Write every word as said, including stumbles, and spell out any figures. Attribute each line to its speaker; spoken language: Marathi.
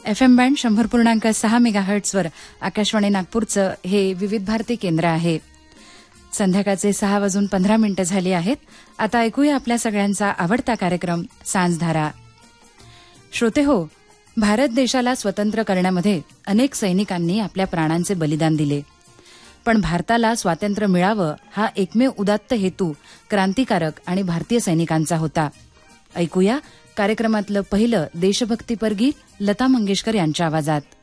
Speaker 1: एफ एम बँड शंभर पूर्णांक सहा मेगाहर्ट्झवर आकाशवाणी नागपूरचं हे विविध भारती केंद्र आहे. संध्याकाळचे सहा वाजून पंधरा मिनिटं झाली आहेत. आता ऐकूया आपल्या सगळ्यांचा आवडता कार्यक्रम सांजधारा. श्रोते हो, भारत देशाला स्वतंत्र करण्यामध्ये अनेक सैनिकांनी आपल्या प्राणांचे बलिदान दिले. पण भारताला स्वातंत्र्य मिळावं हा एकमेव उदात्त हेतू क्रांतिकारक आणि भारतीय सैनिकांचा होता. ऐकूया कार्यक्रमातलं पहिलं देशभक्तीपर गीत लता मंगेशकर यांच्या आवाजात.